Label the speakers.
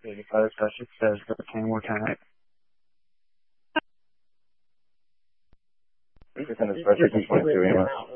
Speaker 1: 85 says 10 more time.
Speaker 2: This is 22 EMS.